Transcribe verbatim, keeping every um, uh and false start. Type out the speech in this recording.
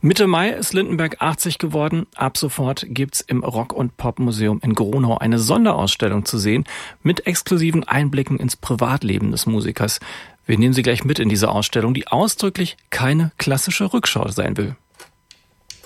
Mitte Mai ist Lindenberg achtzig geworden. Ab sofort gibt's im Rock- und Popmuseum in Gronau eine Sonderausstellung zu sehen mit exklusiven Einblicken ins Privatleben des Musikers. Wir nehmen Sie gleich mit in diese Ausstellung, die ausdrücklich keine klassische Rückschau sein will.